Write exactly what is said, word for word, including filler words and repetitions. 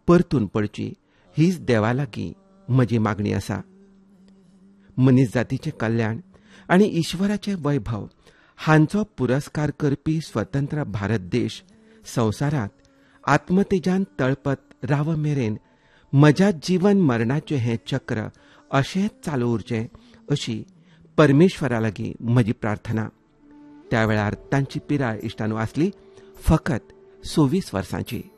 परतून पडची हीच देवा लागीं म्हजी मागणी आसा. मनीस जातीचें कल्याण आनी ईश्वराचें वैभव हांचो पुरस्कार करपी स्वतंत्र भारत देश संवसारांत आत्मतेजान तळपत राव मेरेन म्हज्या जीवन मरणाचें हें चक्र अशेंच चालू उरचें अशी परमेश्वरा लागीं म्हजी प्रार्थना. त्या वेळार तांची पिराय इश्टानू आसली फकत सव्वीस वर्सांची.